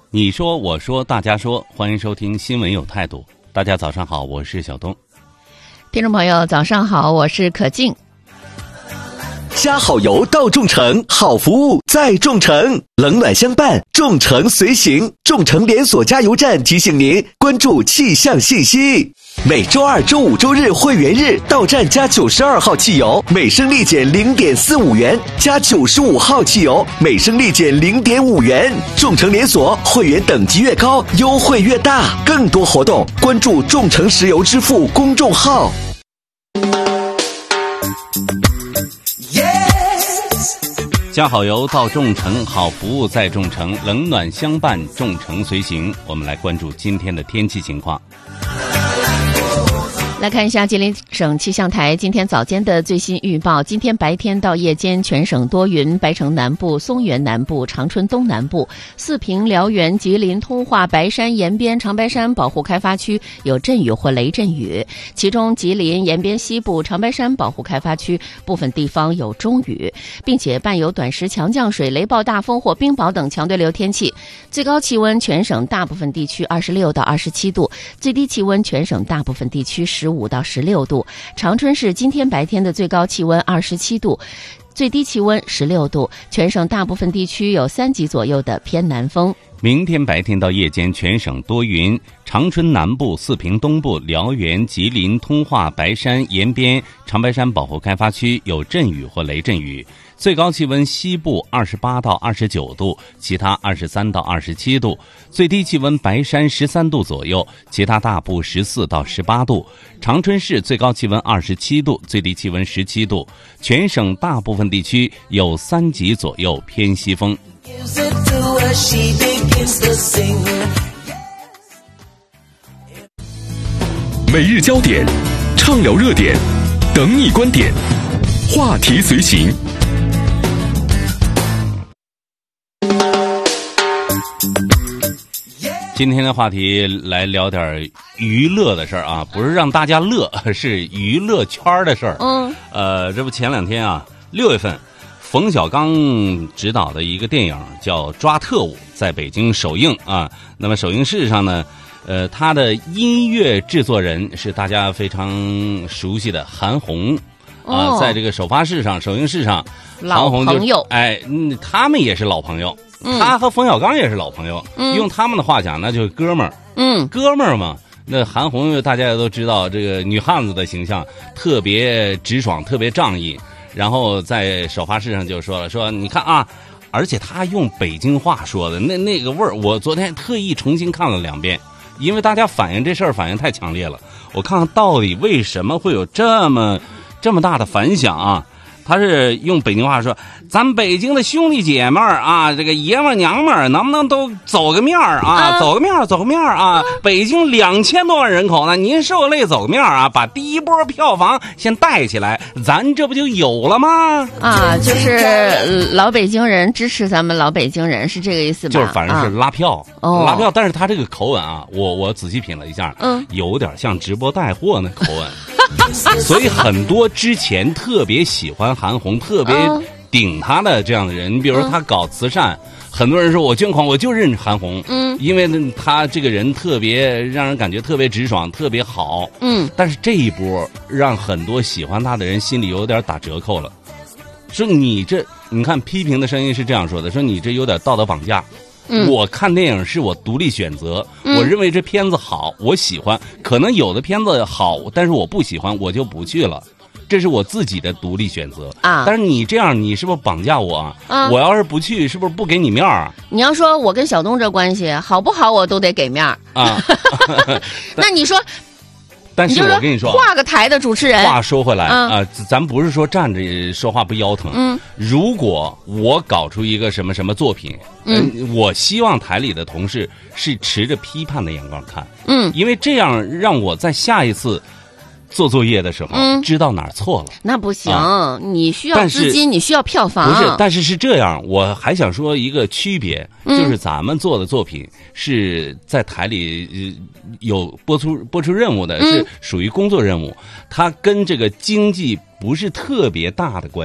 你说我说大家说，欢迎收听新闻有态度。大家早上好，我是小东。 听众朋友早上好，我是可静。 加好油到众诚，好服务在众诚，冷暖相伴，众诚随行。众诚连锁加油站提醒您关注气象信息。每周二、周五、周日会员日到站加92号汽油，每升立减 0.45 元；加95号汽油，每升立减 0.5 元。众诚连锁会员等级越高，优惠越大。更多活动关注众诚石油支付公众号。 加好油到众诚，好服务在众诚，冷暖相伴，众诚随行。我们来关注今天的天气情况。 来看一下吉林省气象台今天早间的最新预报。今天白天到夜间全省多云，白城南部、松原南部、长春东南部、四平、辽源、吉林、通化、白山、延边、长白山保护开发区有阵雨或雷阵雨，其中吉林、延边西部、长白山保护开发区部分地方有中雨，并且伴有短时强降水、雷暴大风或冰雹等强对流天气。最高气温全省大部分地区26到27度，最低气温全省大部分地区15到16度。长春市今天白天的最高气温27度，最低气温16度，全省大部分地区有3级左右的偏南风。 明天白天到夜间全省多云，长春南部、四平东部、辽源、吉林、通化、白山、延边、长白山保护开发区有阵雨或雷阵雨，最高气温西部28到29度，其他23到27度，最低气温白山13度左右，其他大部14到18度。长春市最高气温27度，最低气温17度，全省大部分地区有3级左右偏西风。 每日焦点，畅聊热点，等你观点，话题随行。 今天的话题来聊点娱乐的事儿啊，不是让大家乐，是娱乐圈的事儿。这不前2天啊，6月份，冯小刚执导的一个电影叫《抓特务》在北京首映啊。那么首映式上呢，他的音乐制作人是大家非常熟悉的韩红啊，在这个首映式上，韩红就他们也是老朋友。他和冯小刚也是老朋友，用他们的话讲，那就是哥们儿。哥们儿嘛。那韩红大家也都知道，这个女汉子的形象特别直爽，特别仗义。然后在首发式上就说了，说你看啊，而且他用北京话说的那个味儿，我昨天特意重新看了2遍，因为大家反映这事儿反应太强烈了。我看看到底为什么会有这么大的反响啊？他是用北京话说，咱北京的兄弟姐妹儿啊，这个爷们儿娘们儿能不能都走个面儿啊？走个面儿啊！北京2000多万人口呢，您受个累走个面儿啊，把第一波票房先带起来，咱这不就有了吗？ 啊，就是老北京人支持咱们老北京人，是这个意思吧？ 就是反正是拉票，拉票。但是他这个口吻啊，我仔细品了一下，有点像直播带货那口吻。所以很多之前特别喜欢韩红、特别顶他的这样的人，你比如说他搞慈善，很多人说我捐款我就认韩红，因为他这个人特别让人感觉特别直爽，特别好，但是这一波让很多喜欢他的人心里有点打折扣了，说你看批评的声音是这样说的，说你这有点道德绑架。我看电影是我独立选择，我认为这片子好，我喜欢，可能有的片子好，但是我不喜欢，我就不去了，这是我自己的独立选择啊。但是你这样，你是不是绑架我啊？我要是不去，是不是不给你面儿啊？ 你要说我跟小东这关系好不好，我都得给面儿啊。那你说。 但是我跟你说， 画个台的主持人， 话说回来啊，咱不是说站着说话不腰疼。如果我搞出一个什么作品，我希望台里的同事是持着批判的眼光看，因为这样让我在下一次做作业的时候，知道哪儿错了。 那不行，你需要资金，你需要票房。 不是，但是这样，我还想说一个区别，就是咱们做的作品是在台里有播出任务的，是属于工作任务，它跟这个经济不是特别大的关系。